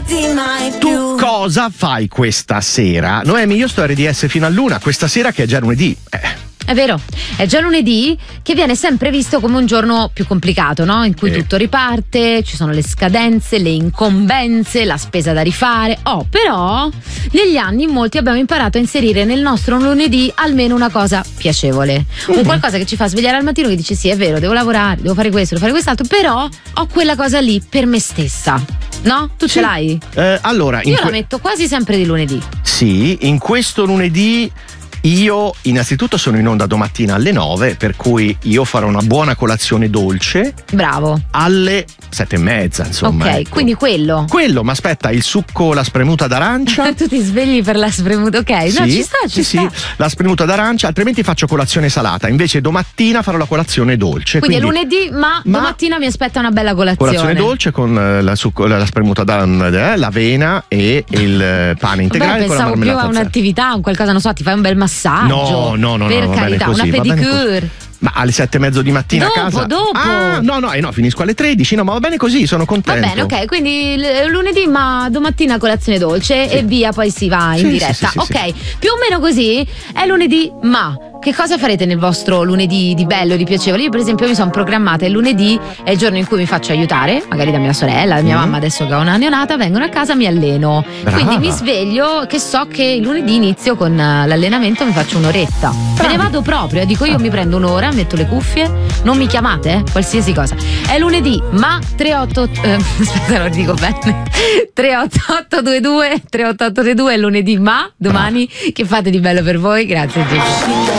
Tu cosa fai questa sera? Noemi, io sto a RDS fino all'una, questa sera che è già lunedì. È vero, è già lunedì, che viene sempre visto come un giorno più complicato, no? In cui tutto riparte, ci sono le scadenze, le incombenze, la spesa da rifare. Però negli anni in molti abbiamo imparato a inserire nel nostro lunedì almeno una cosa piacevole, un qualcosa che ci fa svegliare al mattino, che dice sì, è vero, devo lavorare, devo fare questo, devo fare quest'altro, però ho quella cosa lì per me stessa. No? Tu ce l'hai? Allora, io la metto quasi sempre di lunedì. Sì, in questo lunedì io innanzitutto sono in onda domattina alle 9, per cui io farò una buona colazione dolce. Bravo. Alle 7:30, insomma. Ok, ecco. Quindi quello, ma aspetta, il succo, la spremuta d'arancia. Tu ti svegli per la spremuta, ok? Sì, no, ci sta. Sì, la spremuta d'arancia, altrimenti faccio colazione salata. Invece domattina farò la colazione dolce. Quindi è lunedì, ma domattina mi aspetta una bella colazione. Colazione dolce con la spremuta l'avena e il pane integrale. Beh, con la pensavo più a un'attività, un qualcosa, non so, ti fai un bel massaggio. No, per va carità, bene così, una va bene pedicure. così. Ma alle 7:30 di mattina a casa? Dopo. No, finisco alle 13. No, ma va bene così, sono contento. Va bene, ok, quindi lunedì, ma domattina colazione dolce e via, poi si va in diretta. Sì, ok, più o meno così è lunedì, ma che cosa farete nel vostro lunedì di bello, di piacevole? Io per esempio mi sono programmata, il lunedì è il giorno in cui mi faccio aiutare, magari da mia sorella, da mia mamma, adesso che ho una neonata, vengono a casa, mi alleno. Brava. Quindi mi sveglio che so che il lunedì inizio con l'allenamento, mi faccio un'oretta. Me ne vado proprio, dico io mi prendo un'ora, metto le cuffie, non mi chiamate, qualsiasi cosa. È lunedì, ma 38 aspetta, lo dico bene. 38822 è lunedì, ma domani che fate di bello per voi? Grazie Gigi.